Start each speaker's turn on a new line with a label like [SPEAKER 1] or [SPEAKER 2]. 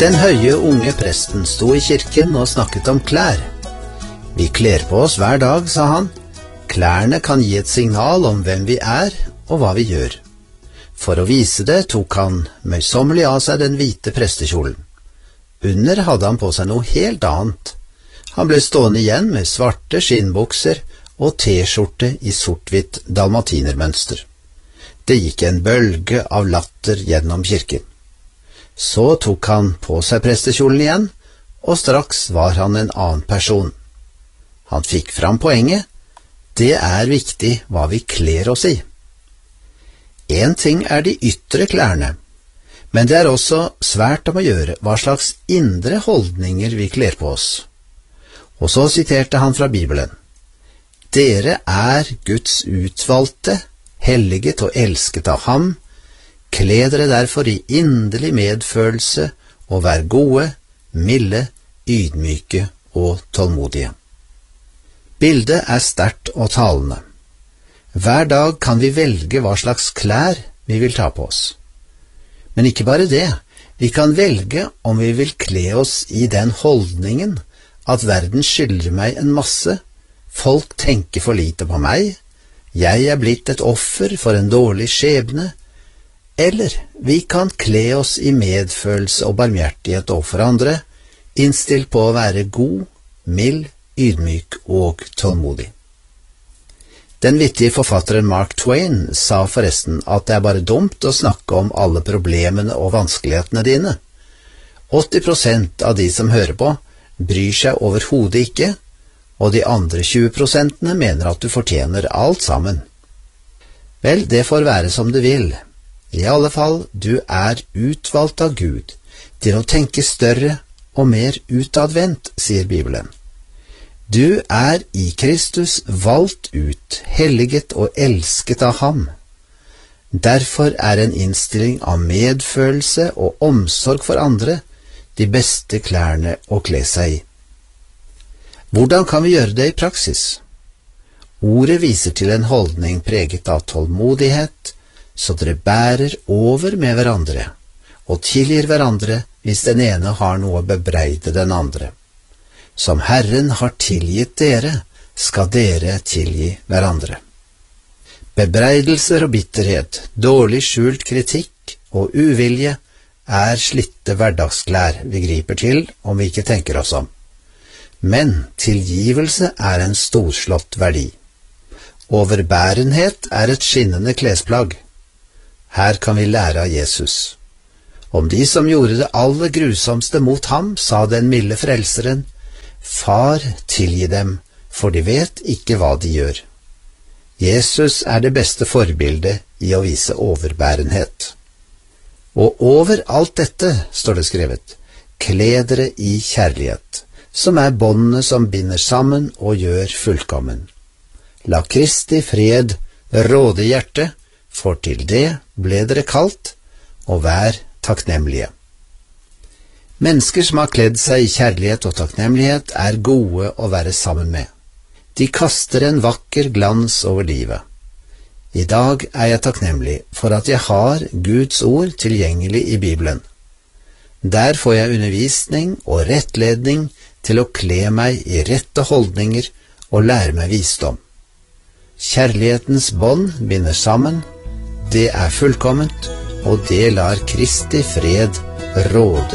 [SPEAKER 1] Den høye unge presten sto i kirken og snakket om klær. Vi kler på oss hver dag, sa han. Klærne kan gi et signal om hvem vi er og hva vi gjør. For å vise det tok han møysommelig av seg den hvite prestekjolen. Under hadde han på seg noe helt annet. Han ble stående igjen med svarte skinnbukser og T-skjorte i sort-hvitt dalmatinermønster. Det gikk en bølge av latter gjennom kirken. Så tok han på seg prestekjolen igjen, og straks var han en annen person. Han fikk fram poenget. Det er viktig hva vi kler oss i. En ting er de ytre klærne, men det er også svært om å gjøre hva slags indre holdninger vi kler på oss. Og så siterte han fra Bibelen. Dere er Guds utvalgte, helliget og elsket av ham. Kle dere derfor i inderlig medfølelse og vær gode, milde, ydmyke og tålmodige. Bildet er sterkt og talende. Hver dag kan vi velge hva slags klær vi vil ta på oss. Men ikke bare det, vi kan velge om vi vil kle oss i den holdningen at verden skylder meg en masse, folk tenker for lite på meg, jeg er blitt et offer for en dårlig skjebne, eller vi kan kle oss i medfølelse og barmhjertighet overfor andre, innstilt på å være god, mild, ydmyk og tålmodig. Den vittige forfatteren Mark Twain sa forresten at det er bare dumt å snakke om alle problemene og vanskelighetene dine. 80% av de som hører på, bryr seg overhodet ikke, og de andre 20% mener at du fortjener alt sammen. Vel, det får være som du vil. I alle fall, du er utvalgt av Gud til å tenke større og mer utadvendt, sier Bibelen. Du er i Kristus valgt ut, helliget og elsket av ham. Derfor er en innstilling av medfølelse og omsorg for andre de beste klærne å kle seg i. Hvordan kan vi gjøre det i praksis? Ordet viser til en holdning preget av tålmodighet, så dere bærer over med hverandre og tilgir hverandre hvis den ene har noe å bebreide den andre. Som Herren har tilgitt dere, skal dere tilgi hverandre. Bebreidelser og bitterhet, dårlig skjult kritikk og uvilje er slitte hverdagsklær vi griper til om vi ikke tenker oss om. Men tilgivelse er en storslått verdi. Overbærenhet er et skinnende klesplagg. Her kan vi lære av Jesus. Om de som gjorde det aller grusomste mot ham, sa den milde frelseren, Far, tilgi dem, for de vet ikke hva de gjør. Jesus er det beste forbildet i å vise overbærenhet. Og over alt dette, står det skrevet, kle dere i kjærlighet, som er båndene som binder sammen og gjør fullkommen. La Kristi fred råde hjertet, for til det ble dere kalt, og vær takknemlige. Mennesker som har kledd seg i kjærlighet og takknemlighet er gode å være sammen med. De kaster en vakker glans over livet. I dag er jeg takknemlig for at jeg har Guds ord tilgjengelig i Bibelen. Der får jeg undervisning og rettledning til å kle meg i rette holdninger og lære meg visdom. Kjærlighetens bånd binder sammen, det er fullkomment, og det lar Kristi fred råde